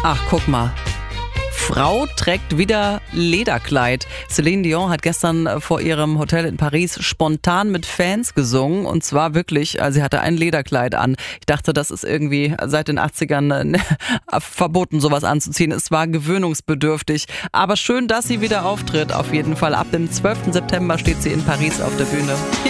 Ach, guck mal. Frau trägt wieder Lederkleid. Celine Dion hat gestern vor ihrem Hotel in Paris spontan mit Fans gesungen. Und zwar wirklich, sie hatte ein Lederkleid an. Ich dachte, das ist irgendwie seit den 80ern verboten, sowas anzuziehen. Es war gewöhnungsbedürftig. Aber schön, dass sie wieder auftritt. Auf jeden Fall ab dem 12. September steht sie in Paris auf der Bühne.